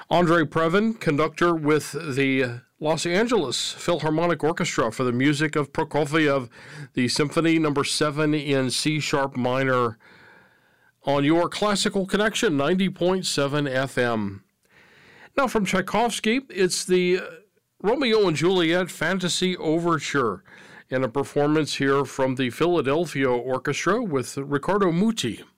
Andre Previn, conductor with the Los Angeles Philharmonic Orchestra for the music of Prokofiev, the Symphony No. 7 in C-sharp minor on your Classical Connection 90.7 FM. Now from Tchaikovsky, it's the Romeo and Juliet Fantasy Overture in a performance here from the Philadelphia Orchestra with Riccardo Muti.